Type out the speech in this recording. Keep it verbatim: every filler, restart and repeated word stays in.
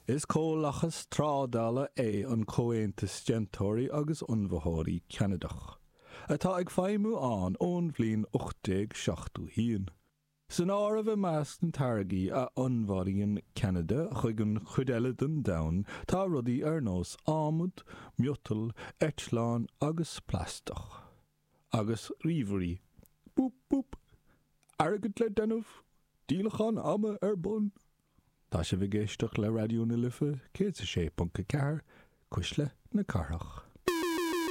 Is cólachas trádala é an comhaontas stentóirí agus unmhathóirí Ceanadach. Atá ag feidhmiú an ón bhliain ochtaigh seachtú haoin. San ára bheith measc an targaí a unmhaíonn Ceanada chuig an chuideile den domhan tá rudaí ar nós ámud, miotal, eitleán agus plastach. Agus ríomhairí. Búp, búp. Argad le denmh, dílachan ama ar bun. Tá sé bhí géisteach le radioúna lifa, cé a sé punca ceathar, cuisle na carach.